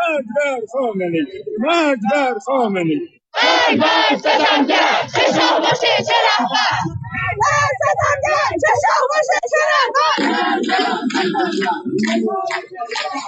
بر خامنه‌ای، مرگ بر خامنه‌ای. مرگ بر ستمگر، چه شاه باشه چه رهبر. مرگ بر ستمگر، چه شاه باشه چه رهبر.